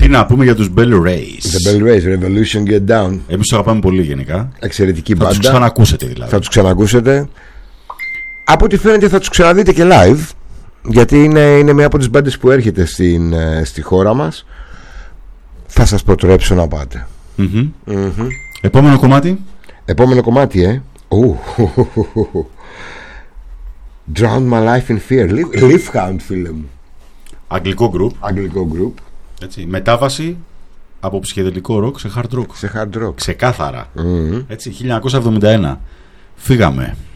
Τι να πούμε για τους Bell Rays? The Bell Rays, Revolution Get Down. Εμείς τους αγαπάμε πολύ γενικά. Εξαιρετική μπάντα. Θα τους ξανακούσετε δηλαδή. Θα τους ξανακούσετε. Από ό,τι φαίνεται θα τους ξαναδείτε και live, γιατί είναι μια από τις μπάντες που έρχεται στη χώρα μας. Θα σας προτρέψω να πάτε. Επόμενο κομμάτι. Επόμενο κομμάτι, Drown My Life in Fear. Leafhound, φίλε μου. Αγγλικό group. Έτσι, μετάβαση από ψυχεδελικό ροκ σε hard rock. Σε hard rock. Ξεκάθαρα. Έτσι, 1971. Φύγαμε.